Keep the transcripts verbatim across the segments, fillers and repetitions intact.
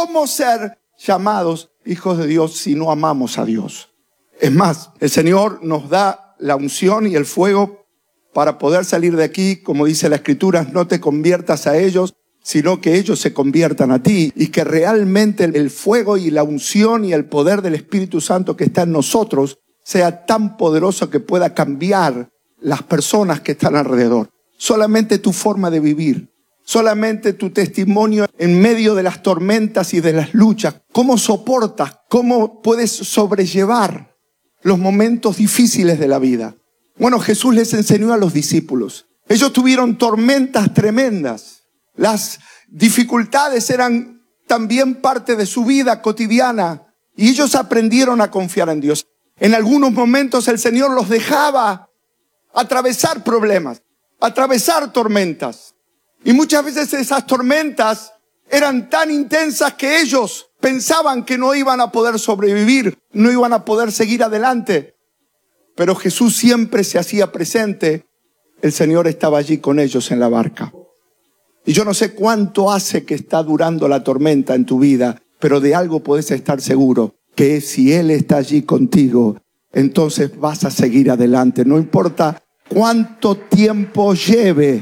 ¿cómo ser llamados hijos de Dios si no amamos a Dios? Es más, el Señor nos da la unción y el fuego para poder salir de aquí, como dice la Escritura, no te conviertas a ellos, sino que ellos se conviertan a ti, y que realmente el fuego y la unción y el poder del Espíritu Santo que está en nosotros sea tan poderoso que pueda cambiar las personas que están alrededor. Solamente tu forma de vivir, solamente tu testimonio en medio de las tormentas y de las luchas. ¿Cómo soportas? ¿Cómo puedes sobrellevar los momentos difíciles de la vida? Bueno, Jesús les enseñó a los discípulos. Ellos tuvieron tormentas tremendas. Las dificultades eran también parte de su vida cotidiana y ellos aprendieron a confiar en Dios. En algunos momentos el Señor los dejaba atravesar problemas, atravesar tormentas. Y muchas veces esas tormentas eran tan intensas que ellos pensaban que no iban a poder sobrevivir, no iban a poder seguir adelante. Pero Jesús siempre se hacía presente. El Señor estaba allí con ellos en la barca. Y yo no sé cuánto hace que está durando la tormenta en tu vida, pero de algo puedes estar seguro, que si Él está allí contigo, entonces vas a seguir adelante. No importa cuánto tiempo lleve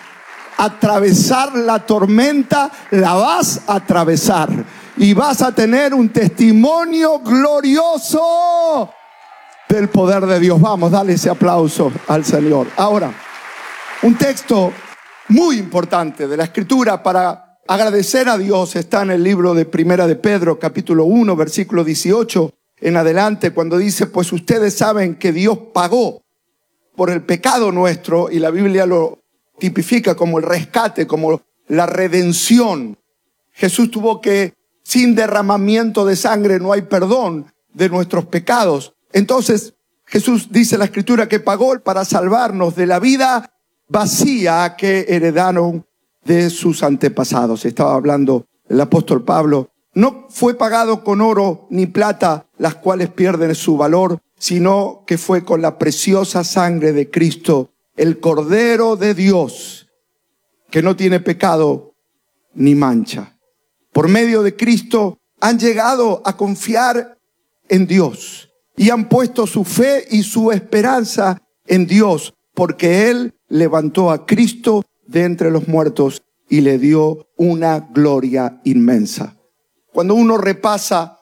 atravesar la tormenta, la vas a atravesar y vas a tener un testimonio glorioso del poder de Dios. Vamos, dale ese aplauso al Señor. Ahora, un texto muy importante de la Escritura para agradecer a Dios está en el libro de Primera de Pedro, capítulo uno, versículo dieciocho en adelante, cuando dice: pues ustedes saben que Dios pagó por el pecado nuestro, y la Biblia lo tipifica como el rescate, como la redención. Jesús tuvo que, sin derramamiento de sangre no hay perdón de nuestros pecados. Entonces Jesús dice en la Escritura que pagó para salvarnos de la vida vacía que heredaron de sus antepasados. Estaba hablando el apóstol Pablo. No fue pagado con oro ni plata, las cuales pierden su valor, sino que fue con la preciosa sangre de Cristo, el Cordero de Dios, que no tiene pecado ni mancha. Por medio de Cristo han llegado a confiar en Dios y han puesto su fe y su esperanza en Dios, porque Él levantó a Cristo de entre los muertos y le dio una gloria inmensa. Cuando uno repasa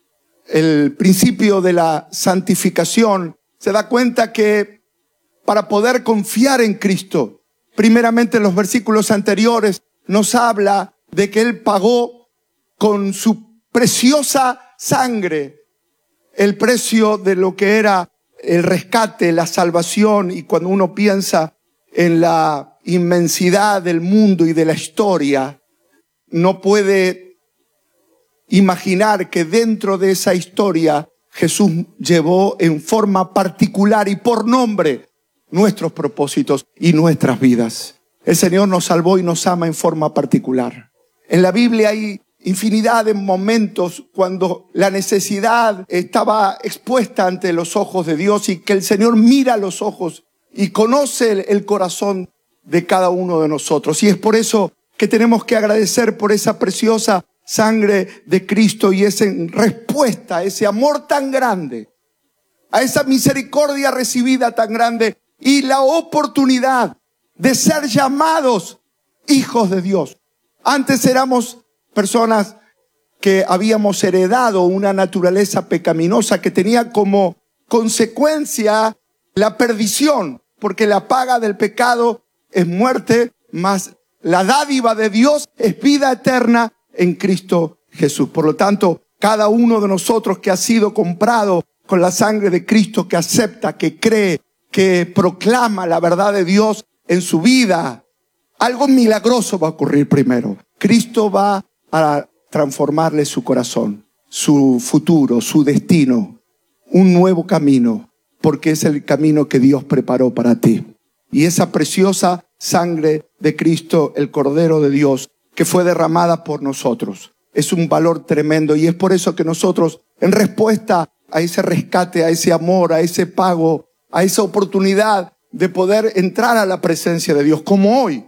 el principio de la santificación, se da cuenta que para poder confiar en Cristo, primeramente en los versículos anteriores nos habla de que Él pagó con su preciosa sangre el precio de lo que era el rescate, la salvación. Y cuando uno piensa en la inmensidad del mundo y de la historia, no puede imaginar que dentro de esa historia Jesús llevó en forma particular y por nombre nuestros propósitos y nuestras vidas. El Señor nos salvó y nos ama en forma particular. En la Biblia hay infinidad de momentos cuando la necesidad estaba expuesta ante los ojos de Dios y que el Señor mira a los ojos y conoce el corazón de cada uno de nosotros. Y es por eso que tenemos que agradecer por esa preciosa sangre de Cristo y esa respuesta, a ese amor tan grande, a esa misericordia recibida tan grande y la oportunidad de ser llamados hijos de Dios. Antes éramos personas que habíamos heredado una naturaleza pecaminosa que tenía como consecuencia la perdición, porque la paga del pecado es muerte, mas la dádiva de Dios es vida eterna en Cristo Jesús. Por lo tanto, cada uno de nosotros que ha sido comprado con la sangre de Cristo, que acepta, que cree, que proclama la verdad de Dios en su vida, algo milagroso va a ocurrir primero. Cristo va a transformarle su corazón, su futuro, su destino, un nuevo camino, porque es el camino que Dios preparó para ti. Y esa preciosa sangre de Cristo, el Cordero de Dios, que fue derramada por nosotros, es un valor tremendo. Y es por eso que nosotros, en respuesta a ese rescate, a ese amor, a ese pago, a esa oportunidad de poder entrar a la presencia de Dios, como hoy,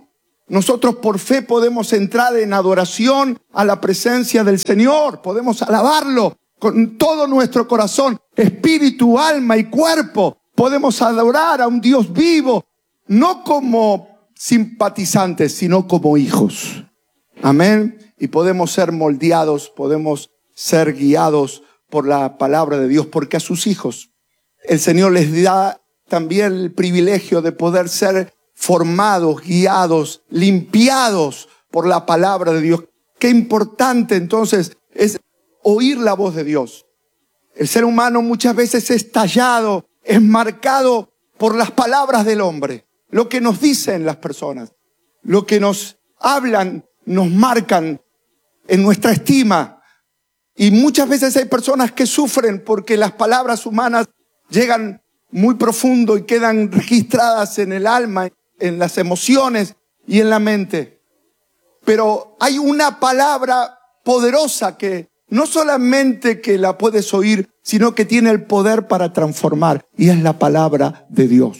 Nosotros por fe podemos entrar en adoración a la presencia del Señor. Podemos alabarlo con todo nuestro corazón, espíritu, alma y cuerpo. Podemos adorar a un Dios vivo, no como simpatizantes, sino como hijos. Amén. Y podemos ser moldeados, podemos ser guiados por la palabra de Dios, porque a sus hijos el Señor les da también el privilegio de poder ser formados, guiados, limpiados por la palabra de Dios. Qué importante entonces es oír la voz de Dios. El ser humano muchas veces es tallado, es marcado por las palabras del hombre, lo que nos dicen las personas, lo que nos hablan, nos marcan en nuestra estima. Y muchas veces hay personas que sufren porque las palabras humanas llegan muy profundo y quedan registradas en el alma, en las emociones y en la mente. Pero hay una palabra poderosa que no solamente que la puedes oír, sino que tiene el poder para transformar, y es la palabra de Dios.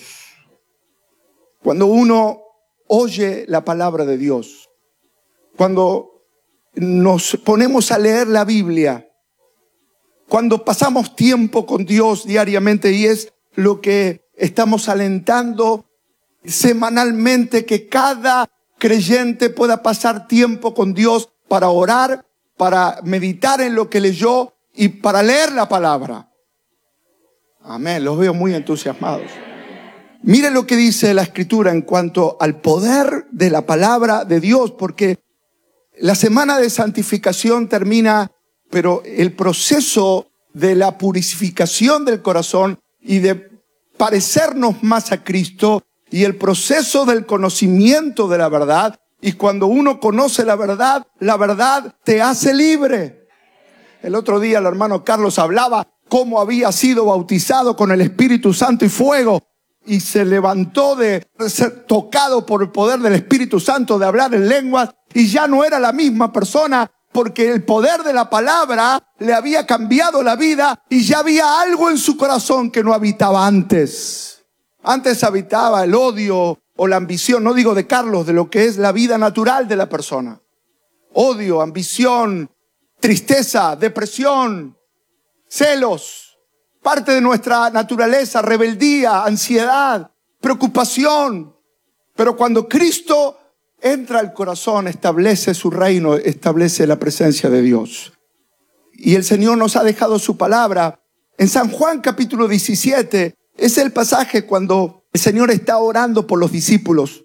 Cuando uno oye la palabra de Dios, cuando nos ponemos a leer la Biblia, cuando pasamos tiempo con Dios diariamente, y es lo que estamos alentando semanalmente, que cada creyente pueda pasar tiempo con Dios para orar, para meditar en lo que leyó y para leer la palabra. Amén, los veo muy entusiasmados. Mire lo que dice la Escritura en cuanto al poder de la palabra de Dios, porque la semana de santificación termina, pero el proceso de la purificación del corazón y de parecernos más a Cristo, y el proceso del conocimiento de la verdad. Y cuando uno conoce la verdad, la verdad te hace libre. El otro día el hermano Carlos hablaba cómo había sido bautizado con el Espíritu Santo y fuego, y se levantó de ser tocado por el poder del Espíritu Santo, de hablar en lenguas, y ya no era la misma persona, porque el poder de la palabra le había cambiado la vida, y ya había algo en su corazón que no habitaba antes. Antes habitaba el odio o la ambición, no digo de Carlos, de lo que es la vida natural de la persona. Odio, ambición, tristeza, depresión, celos, parte de nuestra naturaleza, rebeldía, ansiedad, preocupación. Pero cuando Cristo entra al corazón, establece su reino, establece la presencia de Dios. Y el Señor nos ha dejado su palabra. En San Juan capítulo diecisiete, es el pasaje cuando el Señor está orando por los discípulos.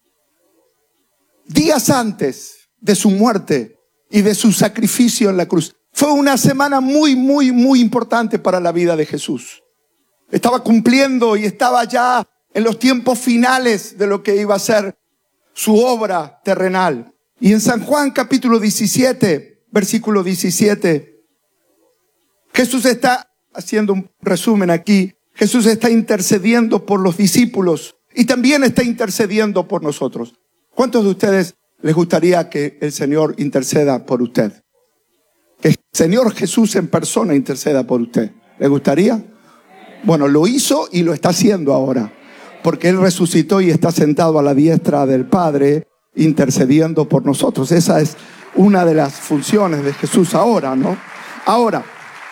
Días antes de su muerte y de su sacrificio en la cruz. Fue una semana muy, muy, muy importante para la vida de Jesús. Estaba cumpliendo y estaba ya en los tiempos finales de lo que iba a ser su obra terrenal. Y en San Juan capítulo diecisiete, versículo diecisiete, Jesús está haciendo un resumen aquí. Jesús está intercediendo por los discípulos y también está intercediendo por nosotros. ¿Cuántos de ustedes les gustaría que el Señor interceda por usted? Que el Señor Jesús en persona interceda por usted. ¿Le gustaría? Bueno, lo hizo y lo está haciendo ahora, porque Él resucitó y está sentado a la diestra del Padre intercediendo por nosotros. Esa es una de las funciones de Jesús ahora, ¿no? Ahora,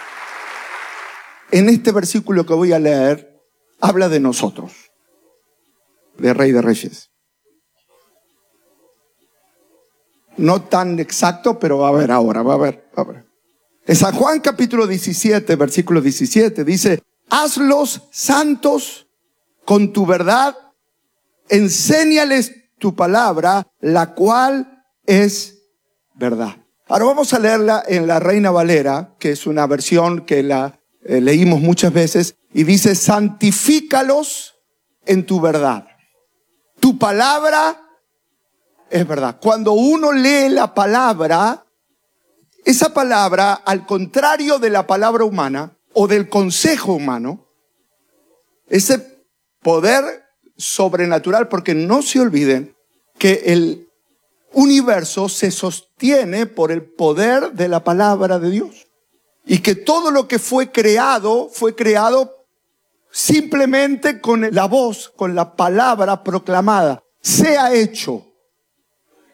en este versículo que voy a leer, habla de nosotros, de Rey de Reyes. No tan exacto, pero va a ver ahora, va a ver, va a ver. En San Juan capítulo diecisiete, versículo diecisiete, dice: hazlos santos con tu verdad, enséñales tu palabra, la cual es verdad. Ahora vamos a leerla en la Reina Valera, que es una versión que la Eh, leímos muchas veces, y dice: santifícalos en tu verdad. Tu palabra es verdad. Cuando uno lee la palabra, esa palabra, al contrario de la palabra humana o del consejo humano, ese poder sobrenatural, porque no se olviden que el universo se sostiene por el poder de la palabra de Dios. Y que todo lo que fue creado, fue creado simplemente con la voz, con la palabra proclamada. Sea hecho.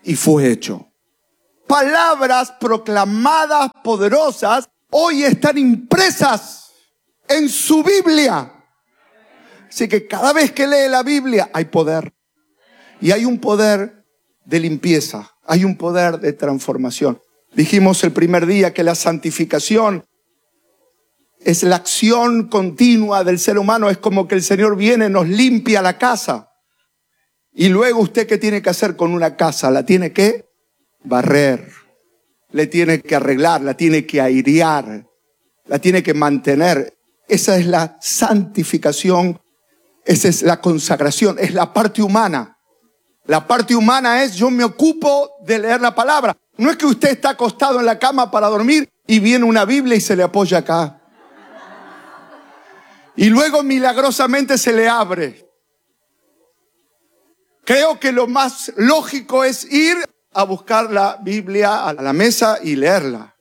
y fue hecho. Palabras proclamadas poderosas hoy están impresas en su Biblia. Así que cada vez que lee la Biblia hay poder. Y hay un poder de limpieza, hay un poder de transformación. Dijimos el primer día que la santificación es la acción continua del ser humano. Es como que el Señor viene, nos limpia la casa. Y luego usted, ¿qué tiene que hacer con una casa? La tiene que barrer, le tiene que arreglar, la tiene que airear, la tiene que mantener. Esa es la santificación, esa es la consagración, es la parte humana. La parte humana es: yo me ocupo de leer la palabra. No es que usted está acostado en la cama para dormir y viene una Biblia y se le apoya acá. Y luego milagrosamente se le abre. Creo que lo más lógico es ir a buscar la Biblia a la mesa y leerla.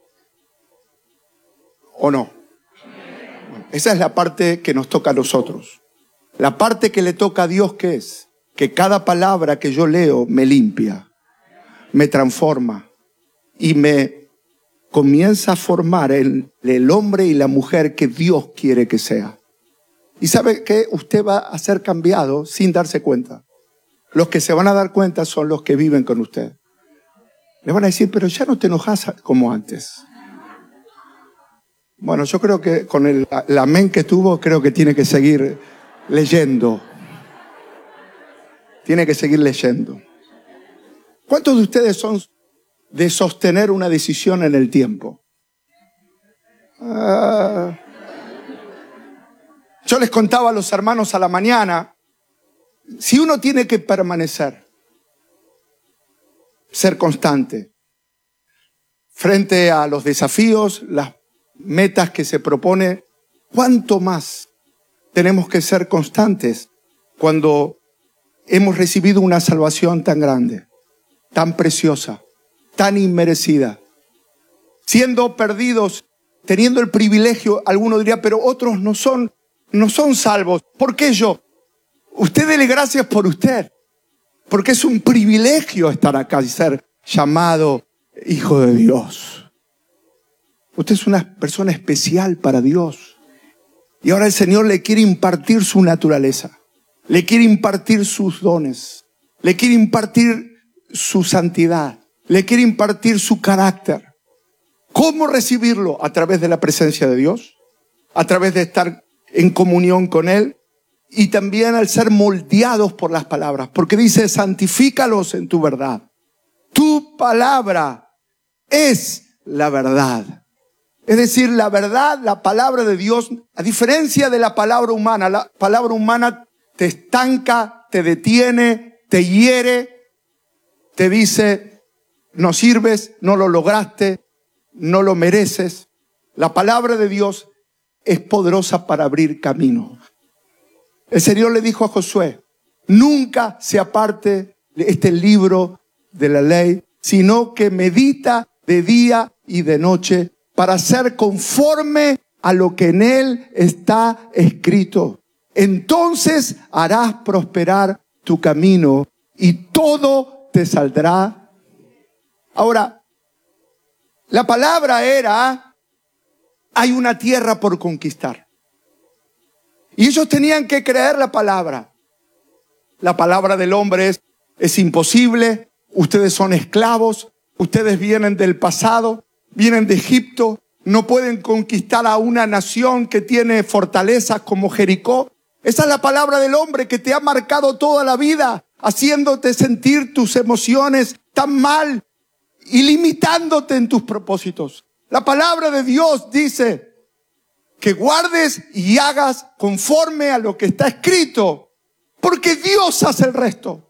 ¿O no? Bueno, esa es la parte que nos toca a nosotros. La parte que le toca a Dios, ¿qué es? Que cada palabra que yo leo me limpia, me transforma y me comienza a formar el, el hombre y la mujer que Dios quiere que sea. Y sabe que usted va a ser cambiado sin darse cuenta. Los que se van a dar cuenta son los que viven con usted. Le van a decir: pero ya no te enojas como antes. Bueno, yo creo que con el, el amén que tuvo, creo que tiene que seguir leyendo. Tiene que seguir leyendo. ¿Cuántos de ustedes son de sostener una decisión en el tiempo? Ah, yo les contaba a los hermanos a la mañana, si uno tiene que permanecer, ser constante, frente a los desafíos, las metas que se propone, ¿cuánto más tenemos que ser constantes cuando hemos recibido una salvación tan grande, tan preciosa, tan inmerecida? Siendo perdidos, teniendo el privilegio, alguno diría: pero otros no son, no son salvos. ¿Por qué yo? Usted dele gracias por usted, porque es un privilegio estar acá y ser llamado hijo de Dios. Usted es una persona especial para Dios. Y ahora el Señor le quiere impartir su naturaleza. Le quiere impartir sus dones. Le quiere impartir su santidad. Le quiere impartir su carácter. ¿Cómo recibirlo? A través de la presencia de Dios. A través de estar en comunión con Él. Y también al ser moldeados por las palabras. Porque dice: santifícalos en tu verdad. Tu palabra es la verdad. Es decir, la verdad, la palabra de Dios, a diferencia de la palabra humana, la palabra humana te estanca, te detiene, te hiere, te dice: no sirves, no lo lograste, no lo mereces. La palabra de Dios es poderosa para abrir camino. El Señor le dijo a Josué: nunca se aparte este libro de la ley, sino que medita de día y de noche para ser conforme a lo que en él está escrito. Entonces harás prosperar tu camino y todo te saldrá. Ahora, la palabra era: hay una tierra por conquistar. Y ellos tenían que creer la palabra. La palabra del hombre es, es imposible. Ustedes son esclavos. Ustedes vienen del pasado. Vienen de Egipto. No pueden conquistar a una nación que tiene fortalezas como Jericó. Esa es la palabra del hombre que te ha marcado toda la vida, haciéndote sentir tus emociones tan mal y limitándote en tus propósitos. La palabra de Dios dice que guardes y hagas conforme a lo que está escrito, porque Dios hace el resto.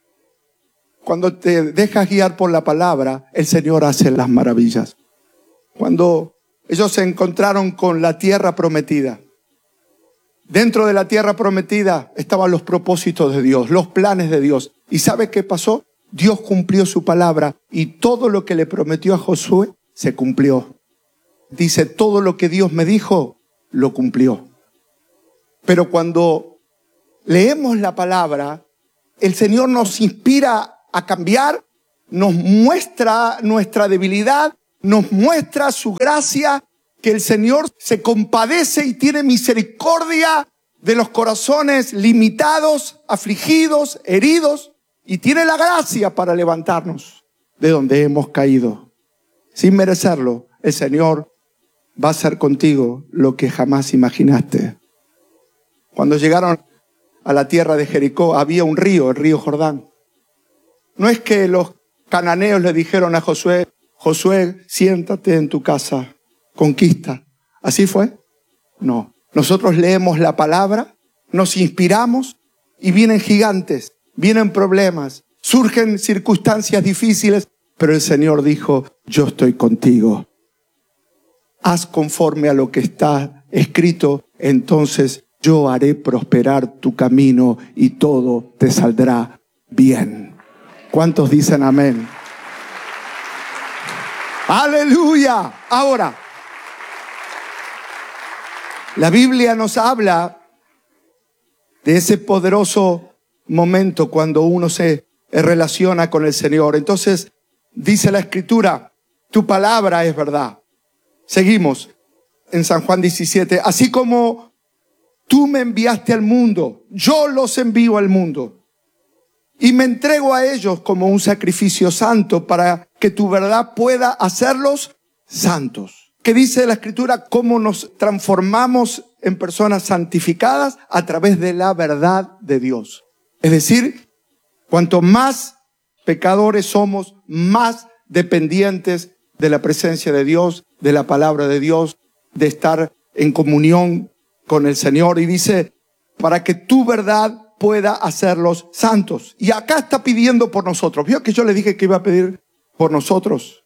Cuando te dejas guiar por la palabra, el Señor hace las maravillas. Cuando ellos se encontraron con la tierra prometida, dentro de la tierra prometida estaban los propósitos de Dios, los planes de Dios. ¿Y sabe qué pasó? Dios cumplió su palabra y todo lo que le prometió a Josué se cumplió. Dice: todo lo que Dios me dijo, lo cumplió. Pero cuando leemos la palabra, el Señor nos inspira a cambiar, nos muestra nuestra debilidad, nos muestra su gracia, que el Señor se compadece y tiene misericordia de los corazones limitados, afligidos, heridos, y tiene la gracia para levantarnos de donde hemos caído. Sin merecerlo, el Señor va a hacer contigo lo que jamás imaginaste. Cuando llegaron a la tierra de Jericó, había un río, el río Jordán. No es que los cananeos le dijeron a Josué, Josué, siéntate en tu casa, conquista. ¿Así fue? No. Nosotros leemos la palabra, nos inspiramos y vienen gigantes, vienen problemas, surgen circunstancias difíciles, pero el Señor dijo, yo estoy contigo. Haz conforme a lo que está escrito, entonces yo haré prosperar tu camino y todo te saldrá bien. ¿Cuántos dicen amén? ¡Aleluya! Ahora, la Biblia nos habla de ese poderoso momento cuando uno se relaciona con el Señor. Entonces, dice la Escritura, tu palabra es verdad. Seguimos en San Juan diecisiete. Así como tú me enviaste al mundo, yo los envío al mundo. Y me entrego a ellos como un sacrificio santo para que tu verdad pueda hacerlos santos. ¿Qué dice la Escritura? ¿Cómo nos transformamos en personas santificadas? A través de la verdad de Dios. Es decir, cuanto más pecadores somos, más dependientes de la presencia de Dios, de la palabra de Dios, de estar en comunión con el Señor. Y dice, para que tu verdad pueda hacerlos santos. Y acá está pidiendo por nosotros. ¿Vio que yo le dije que iba a pedir por nosotros?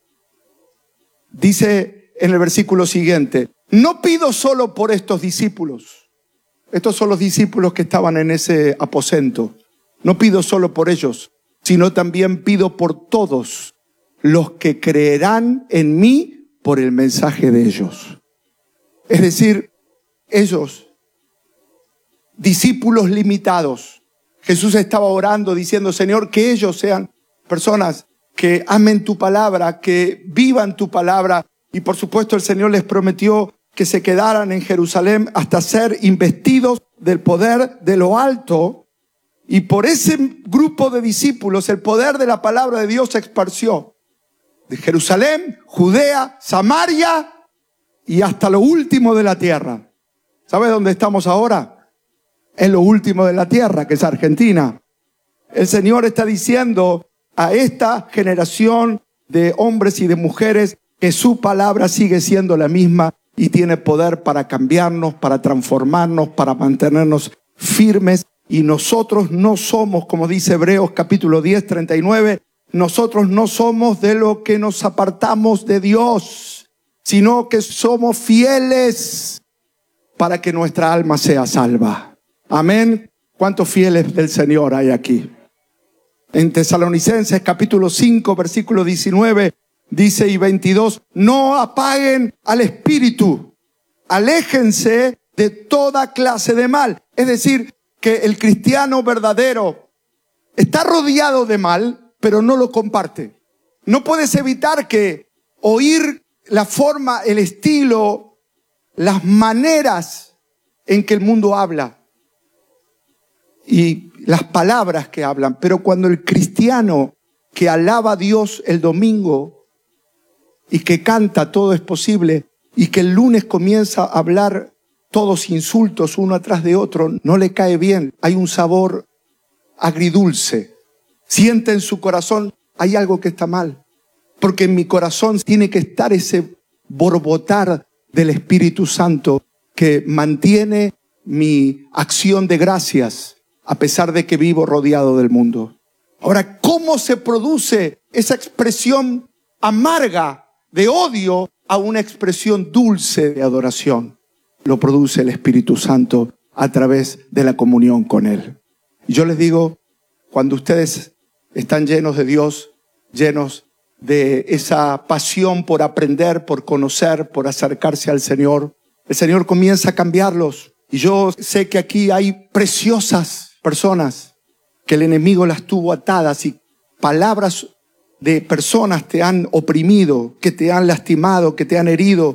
Dice en el versículo siguiente, no pido solo por estos discípulos. Estos son los discípulos que estaban en ese aposento. No pido solo por ellos, sino también pido por todos los que creerán en mí por el mensaje de ellos. Es decir, ellos, discípulos limitados. Jesús estaba orando diciendo, Señor, que ellos sean personas que amen tu palabra, que vivan tu palabra. Y por supuesto el Señor les prometió que se quedaran en Jerusalén hasta ser investidos del poder de lo alto. Y por ese grupo de discípulos el poder de la palabra de Dios se esparció. De Jerusalén, Judea, Samaria y hasta lo último de la tierra. ¿Sabe dónde estamos ahora? En lo último de la tierra, que es Argentina. El Señor está diciendo a esta generación de hombres y de mujeres que su palabra sigue siendo la misma y tiene poder para cambiarnos, para transformarnos, para mantenernos firmes. Y nosotros no somos, como dice Hebreos capítulo diez, treinta y nueve, nosotros no somos de lo que nos apartamos de Dios, sino que somos fieles para que nuestra alma sea salva. Amén. ¿Cuántos fieles del Señor hay aquí? En Tesalonicenses capítulo cinco, versículo diecinueve, dice y veintidós, no apaguen al espíritu, aléjense de toda clase de mal. Es decir, que el cristiano verdadero está rodeado de mal, pero no lo comparte. No puedes evitar que oír la forma, el estilo, las maneras en que el mundo habla y las palabras que hablan. Pero cuando el cristiano que alaba a Dios el domingo y que canta todo es posible y que el lunes comienza a hablar todos insultos uno atrás de otro, no le cae bien. Hay un sabor agridulce. Siente en su corazón, hay algo que está mal. Porque en mi corazón tiene que estar ese borbotar del Espíritu Santo que mantiene mi acción de gracias a pesar de que vivo rodeado del mundo. Ahora, ¿cómo se produce esa expresión amarga de odio a una expresión dulce de adoración? Lo produce el Espíritu Santo a través de la comunión con Él. Y yo les digo, cuando ustedes están llenos de Dios, llenos de esa pasión por aprender, por conocer, por acercarse al Señor, el Señor comienza a cambiarlos. Y yo sé que aquí hay preciosas personas que el enemigo las tuvo atadas y palabras de personas te han oprimido, que te han lastimado, que te han herido,